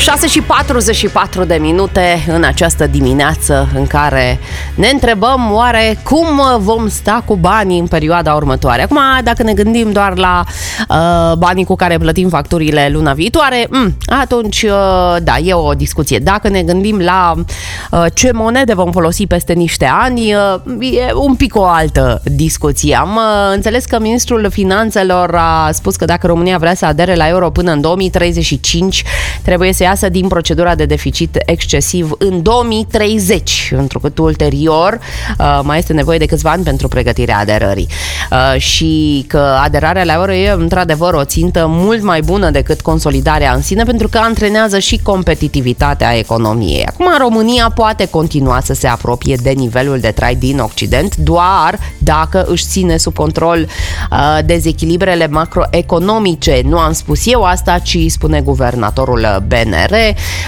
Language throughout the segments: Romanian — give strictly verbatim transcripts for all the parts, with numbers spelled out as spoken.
șase și patruzeci și patru de minute în această dimineață în care ne întrebăm oare cum vom sta cu banii în perioada următoare. Acum, dacă ne gândim doar la uh, banii cu care plătim facturile luna viitoare, mm, atunci, uh, da, e o discuție. Dacă ne gândim la uh, ce monede vom folosi peste niște ani, uh, e un pic o altă discuție. Am uh, înțeles că ministrul finanțelor a spus că dacă România vrea să adere la euro până în două mii treizeci și cinci, trebuie să iasă din procedura de deficit excesiv în două mii treizeci, întrucât ulterior uh, mai este nevoie de câțiva ani pentru pregătirea aderării. Uh, și că aderarea la euro e într-adevăr o țintă mult mai bună decât consolidarea în sine, pentru că antrenează și competitivitatea economiei. Acum România poate continua să se apropie de nivelul de trai din Occident doar dacă își ține sub control uh, dezechilibrele macroeconomice. Nu am spus eu asta, ci spune guvernatorul B N R.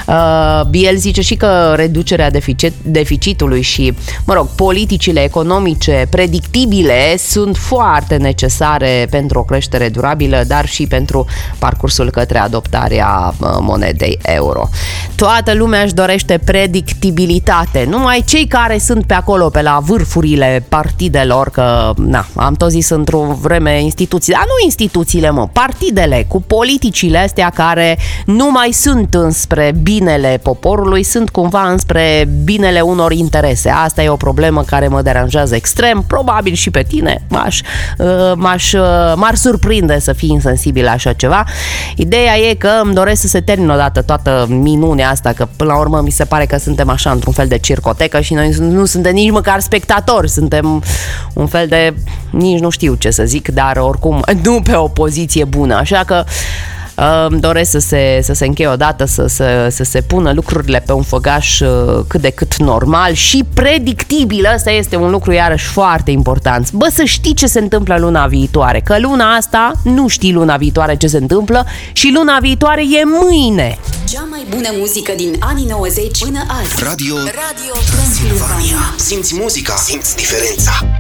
Uh, el zice și că reducerea deficit, deficitului și, mă rog, politicile economice predictibile sunt foarte necesare pentru o creștere durabilă, dar și pentru parcursul către adoptarea uh, monedei euro. Toată lumea își dorește predictibilitate, numai cei care sunt pe acolo, pe la vârfurile partidelor, că, na, am tot zis într-o vreme instituții, dar nu instituțiile, mă, partidele cu politicile astea care nu mai sunt înspre binele poporului, sunt cumva înspre binele unor interese. Asta e o problemă care mă deranjează extrem, probabil și pe tine. M-aș, m-aș, m-ar surprinde să fii insensibil la așa ceva. Ideea e că îmi doresc să se termine odată toată minunea asta, că până la urmă mi se pare că suntem așa într-un fel de circotecă și noi nu suntem nici măcar spectatori, suntem un fel de, nici nu știu ce să zic, dar oricum nu pe o poziție bună, așa că îmi doresc să se, să se încheie odată, să, să, să se pună lucrurile pe un făgaș cât de cât normal și predictibil. Ăsta este un lucru iarăși foarte important. Bă, să știi ce se întâmplă luna viitoare, că luna asta nu știi luna viitoare ce se întâmplă și luna viitoare e mâine. Cea mai bună muzică din anii nouăzeci până azi. Radio, Radio Transilvania. Simți muzica, simți diferența.